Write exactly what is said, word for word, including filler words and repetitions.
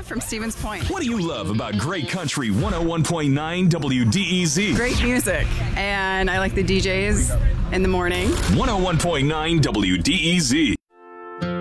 from Stevens Point. What do you love about Great Country one oh one point nine W D E Z? Great music, and I like the D Js in the morning. one oh one point nine W D E Z.